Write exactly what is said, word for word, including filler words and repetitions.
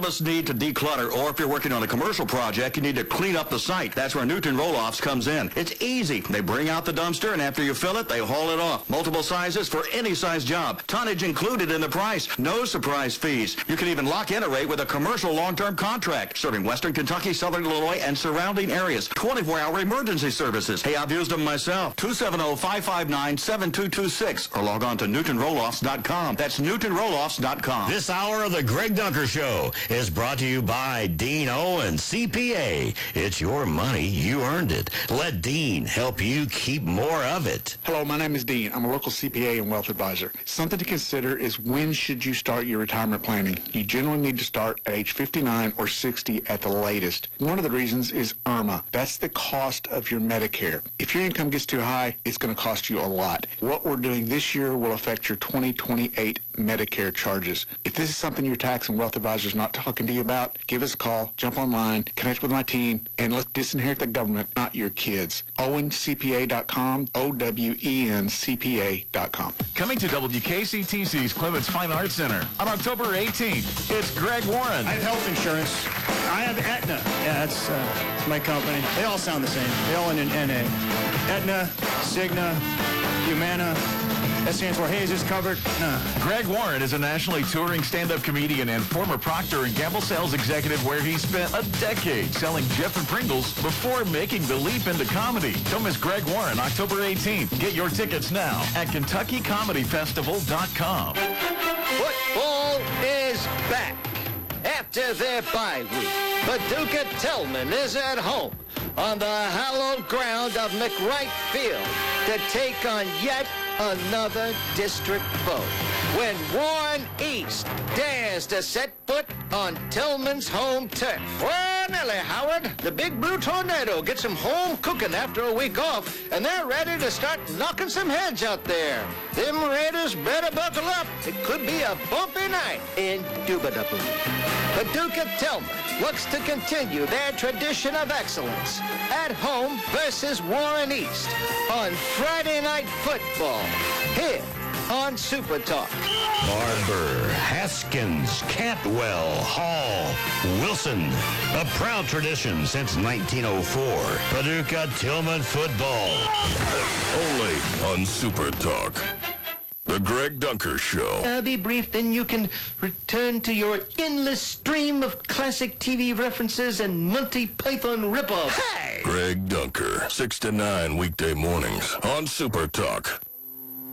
of us need to declutter, or if you're working on a commercial project, you need to clean up the site. That's where Newton Roll-Offs comes in. It's easy. They bring out the dumpster, and after you fill it, they haul it off. Multiple sizes for any size job. Tonnage included in the price. No surprise fees. You can even lock in a rate with a commercial long-term contract, serving Western Kentucky, Southern Illinois, and surrounding areas. twenty-four hour emergency services. Hey, I've used them myself. two seven zero, five five nine, seven two two six, or log on to newton roll offs dot com. That's newton roll offs dot com. This hour of the Greg Dunker Show is brought to you by Dean Owen, C P A. It's your money. You earned it. Let Dean help you keep more of it. Hello, my name is Dean. I'm a local C P A and wealth advisor. Something to consider is when should you start your retirement planning? You generally need to start at age fifty-nine or sixty at the latest. One of the reasons is I R M A. That's the cost of your Medicare. If your income gets too high, it's going to cost you a lot. What we're doing this year will affect your twenty twenty-eight Medicare charges. If this is something your tax and wealth advisor is not talking to you about, give us a call, jump online, connect with my team, and let's disinherit the government, not your kids. owen c p a dot com, O W E N C P A dot com. Coming to W K C T C's Clements Fine Arts Center on October eighteenth, it's Greg Warren. I have health insurance. I have Aetna. Yeah, that's uh, my company. They all sound the same. They all end in N A. Aetna, Cigna, Humana. That stands for Hayes is covered. Nah. Greg Warren is a nationally touring stand-up comedian and former Procter and Gamble sales executive, where he spent a decade selling Jeff and Pringles before making the leap into comedy. Don't miss Greg Warren October eighteenth. Get your tickets now at kentucky comedy festival dot com. Football is back after their bye week. Paducah Tillman is at home on the hallowed ground of McWright Field to take on yet another district foe. When Warren East dares to set foot on Tillman's home turf. Well, Nelly Howard, the Big Blue Tornado gets them home cooking after a week off, and they're ready to start knocking some heads out there. Them Raiders better buckle up. It could be a bumpy night. Indubitably. Paducah Tillman looks to continue their tradition of excellence at home versus Warren East on Friday Night Football here on Super Talk. Barber, Haskins, Cantwell, Hall, Wilson. A proud tradition since nineteen oh four. Paducah Tillman football. Only on Super Talk. The Greg Dunker Show. I'll be brief, then you can return to your endless stream of classic T V references and Monty Python ripoffs. Hey! Greg Dunker, six to nine weekday mornings on Super Talk.